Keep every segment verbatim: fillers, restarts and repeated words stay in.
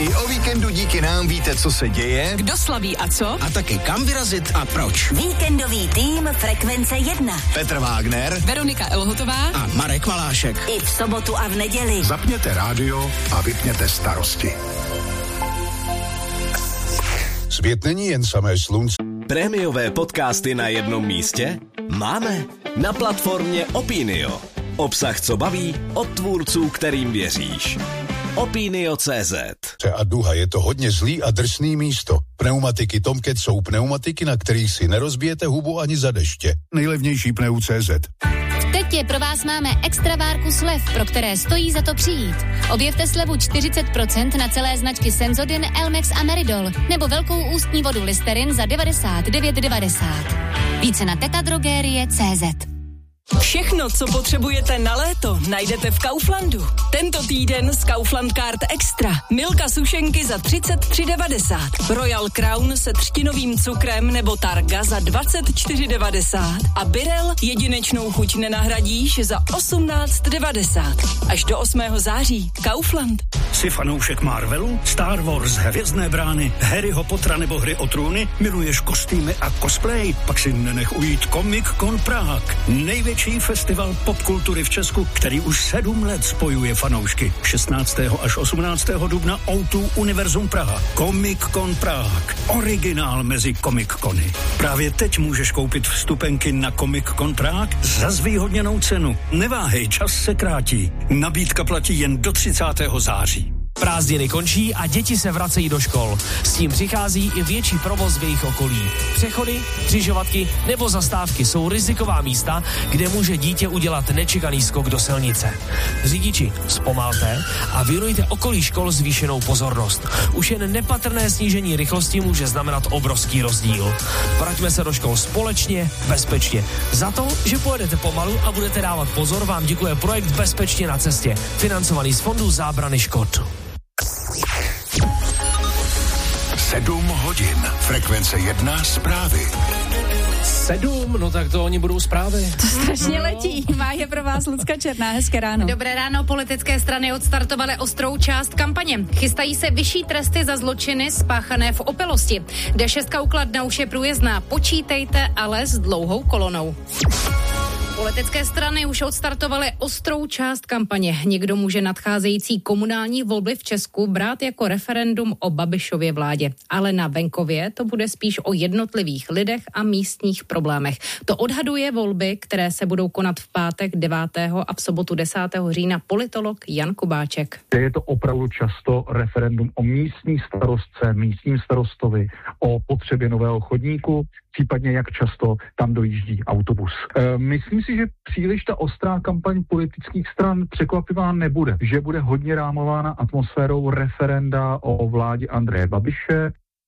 I o víkendu díky nám víte, co se děje, kdo slaví a co, a taky kam vyrazit a proč. Víkendový tým Frekvence jedna. Petr Vágner, Veronika Elhotová a Marek Valášek. I v sobotu a v neděli. Zapněte rádio a vypněte starosti. Svět není jen samé slunce. Prémiové podcasty na jednom místě? Máme. Na platformě Opinio. Obsah, co baví, od tvůrců, kterým věříš. Opinio tečka cé zet. A duha je to hodně zlý a drsný místo. Pneumatiky Tomcat jsou pneumatiky, na kterých si nerozbijete hubu ani za deště. Nejlevnější pneu tečka cé zet. Teď pro vás máme extra várku slev, pro které stojí za to přijít. Objevte slevu čtyřicet procent na celé značky Sensodyne, Elmex a Meridol, nebo velkou ústní vodu Listerin za devadesát devět devadesát. Více na tetadrogerie tečka cé zet. Všechno, co potřebujete na léto, najdete v Kauflandu. Tento týden z Kaufland Card Extra. Milka sušenky za třicet tři devadesát. Royal Crown se třtinovým cukrem nebo Targa za dvacet čtyři devadesát. A Birel jedinečnou chuť nenahradíš za osmnáct devadesát. Až do osmého září. Kaufland. Jsi fanoušek Marvelu, Star Wars, Hvězdné brány, Harryho Pottera nebo Hry o trůny? Miluješ kostýmy a cosplay? Pak si nenech ujít Comic Con Prague. Největší festival popkultury v Česku, který už sedm let spojuje fanoušky. šestnáctého až osmnáctého dubna ó dva Univerzum Praha. Comic Con Prague. Originál mezi Comic Cony. Právě teď můžeš koupit vstupenky na Comic Con Prague za zvýhodněnou cenu. Neváhej, čas se krátí. Nabídka platí jen do třicátého září. Prázdniny končí a děti se vracejí do škol. S tím přichází i větší provoz v jejich okolí. Přechody, křižovatky nebo zastávky jsou riziková místa, kde může dítě udělat nečekaný skok do silnice. Řidiči, zpomalte a věnujte okolí škol zvýšenou pozornost. Už jen nepatrné snížení rychlosti může znamenat obrovský rozdíl. Vraťme se do škol společně, bezpečně. Za to, že pojedete pomalu a budete dávat pozor, vám děkuje projekt Bezpečně na cestě, financovaný z Fondu zábrany škod. Sedm hodin. Frekvence jedna zprávy. Sedm, no tak to oni budou zprávy. To strašně letí. Má je pro vás Lucka Černá. Hezké ráno. Dobré ráno. Politické strany odstartovaly ostrou část kampaně. Chystají se vyšší tresty za zločiny spáchané v opilosti. D šest u Kladna už je průjezdná. Počítejte ale s dlouhou kolonou. Politické strany už odstartovaly ostrou část kampaně. Někdo může nadcházející komunální volby v Česku brát jako referendum o Babišově vládě. Ale na venkově to bude spíš o jednotlivých lidech a místních problémech. To odhaduje volby, které se budou konat v pátek devátého a v sobotu desátého října politolog Jan Kubáček. Je to opravdu často referendum o místní starostce, místním starostovi, o potřebě nového chodníku, případně jak často tam dojíždí autobus. E, myslím si, že příliš ta ostrá kampaň politických stran překvapivá nebude, že bude hodně rámována atmosférou referenda o vládě Andreje Babiše.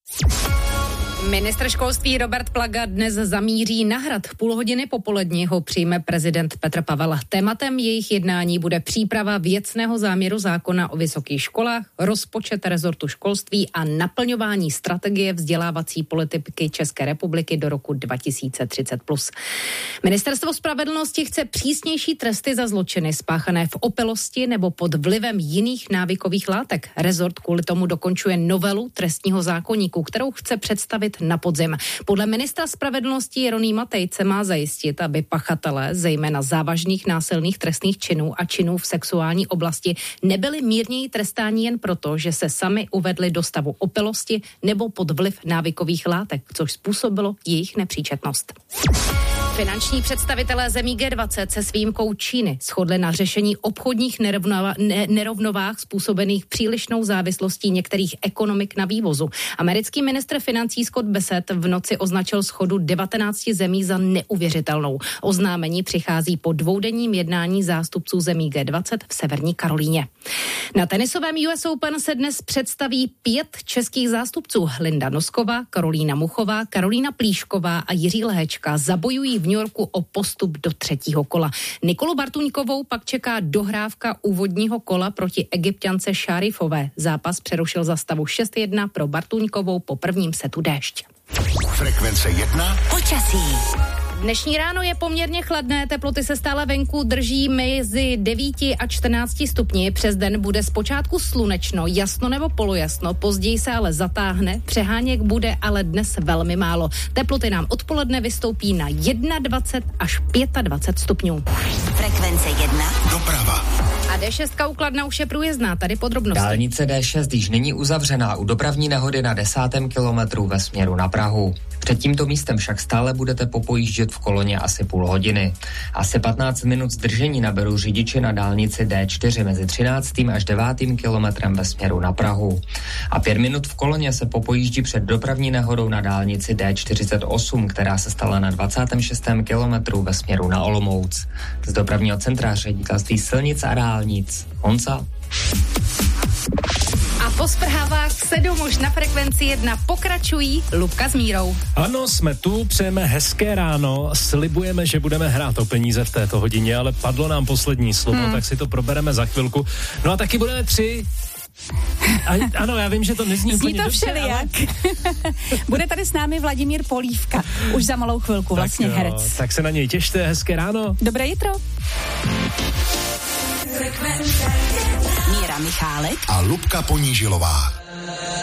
Ministr školství Robert Plaga dnes zamíří na Hrad. Půl hodiny popolední ho přijme prezident Petr Pavel. Tématem jejich jednání bude příprava věcného záměru zákona o vysokých školách, rozpočet rezortu školství a naplňování strategie vzdělávací politiky České republiky do roku dva tisíce třicet plus. Ministerstvo spravedlnosti chce přísnější tresty za zločiny spáchané v opilosti nebo pod vlivem jiných návykových látek. Rezort kvůli tomu dokončuje novelu trestního zákoníku, kterou chce představit na podzim. Podle ministra spravedlnosti Jeronýma Tejce má zajistit, aby pachatelé zejména závažných násilných trestných činů a činů v sexuální oblasti nebyli mírněji trestáni jen proto, že se sami uvedli do stavu opilosti nebo pod vliv návykových látek, což způsobilo jejich nepříčetnost. Finanční představitelé zemí G dvacet se s výjimkou Číny shodli na řešení obchodních nerovnova, ne, nerovnovách způsobených přílišnou závislostí některých ekonomik na vývozu. Americký ministr financí Scott Bessent v noci označil shodu devatenácti zemí za neuvěřitelnou. Oznámení přichází po dvoudenním jednání zástupců zemí G dvacet v Severní Karolíně. Na tenisovém U S Open se dnes představí pět českých zástupců. Linda Nosková, Karolína Muchová, Karolína Plíšková a Jiří Lehečka zabojují v New Yorku o postup do třetího kola. Nikolu Bartuňkovou pak čeká dohrávka úvodního kola proti Egypťance Šárifové. Zápas přerušil za stavu šest jedna pro Bartuňkovou po prvním setu déšť. Frekvence jedna. Počasí. Dnešní ráno je poměrně chladné, teploty se stále venku drží mezi devíti a čtrnácti stupni. Přes den bude zpočátku slunečno, jasno nebo polojasno, později se ale zatáhne, přeháněk bude ale dnes velmi málo. Teploty nám odpoledne vystoupí na dvacet jedna až dvacet pět stupňů. Frekvence jedna. Doprava. A D šest u Kladna už je průjezdná, tady podrobnosti. Dálnice D šest již není uzavřená u dopravní nehody na desátém kilometru ve směru na Prahu. Před tímto místem však stále budete popojíždět v koloně asi půl hodiny. Asi patnáct minut zdržení naberou řidiči na dálnici D čtyři mezi třináctým až devátým kilometrem ve směru na Prahu. A pět minut v koloně se popojíždí před dopravní nehodou na dálnici D čtyřicet osm, která se stala na dvacátém šestém kilometru ve směru na Olomouc. Z dopravního centra ředitelství silnic a dálnic Honza. A po zprávách sedm už na Frekvenci jedna pokračují Lubka s Mírou. Ano, jsme tu, přejeme hezké ráno, slibujeme, že budeme hrát o peníze v této hodině, ale padlo nám poslední slovo, hmm. tak si to probereme za chvilku. No a taky budeme tři. A, ano, já vím, že to nezní úplně to dobře, všelijak. ale... Bude tady s námi Vladimír Polívka, už za malou chvilku, vlastně tak, herec. Tak se na něj těšte, hezké ráno. Dobré jitro. Míra Michálek a Lubka Ponížilová.